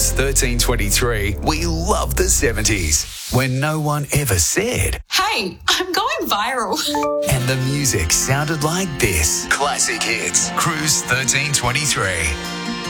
Cruise 1323, we love the 70s, when no one ever said, "Hey, I'm going viral." and the music sounded like this. Classic Hits, Cruise 1323.